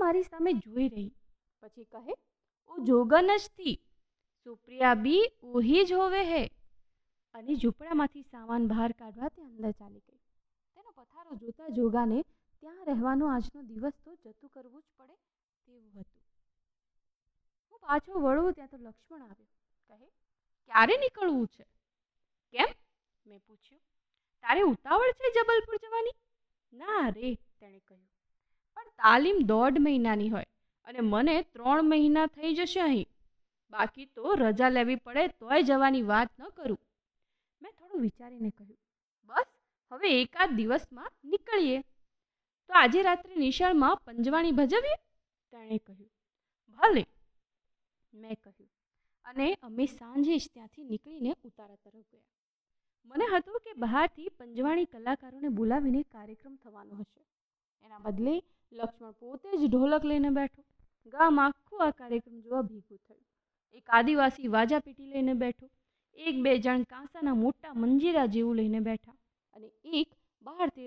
મારી સામે જોઈ રહી. પછી કહે, ઓ જોગન જ થી, સુપ્રિયા બી ઓહી જ હોવે હે. અને ઝૂંપડામાંથી સામાન બહાર કાઢવા તે અંદર ચાલી ગઈ. તેનો પથારો જોતા જોગાને ત્યાં રહેવાનો આજનો દિવસ તો જતું કરવું જ પડે તેવું હતું. હું પાછો વળું ત્યાં તો લક્ષ્મણ આવ્યો. કહે, ક્યારે નીકળવું છે? કેમ? મેં પૂછ્યું. તારે ઉતાવળ છે જબલપુર જવાની? ના રે, તેણે કહ્યું, પણ તાલીમ 1.5 મહિનાની હોય અને મને 3 મહિના થઈ જશે અહીં. બાકી તો રજા લેવી પડે તોય જવાની વાત ન કરું. મેં થોડું વિચારીને કહ્યું, બસ હવે એકાદ દિવસમાં નીકળીએ. તો આજે રાત્રે નિશાળમાં પંજવાણી ભજવીએ? તેણે કહ્યું. ભલે, મેં કહ્યું, અને અમે સાંજે જ ત્યાંથી નીકળીને ઉતારા તરફ ગયા. મને હતું કે બહારથી પંજવાણી કલાકારોને બોલાવીને કાર્યક્રમ થવાનો હશે. એના બદલે લક્ષ્મણ પોતે જ ઢોલક લઈને બેઠો. ગામ આખું આ કાર્યક્રમ જોવા ભેગું થયું. એક આદિવાસી વાજા પેટી લઈને બેઠો, 1-2 જણ કાંસાના મોટા મંજીરા જેવું લઈને બેઠા, અને એક બહારથી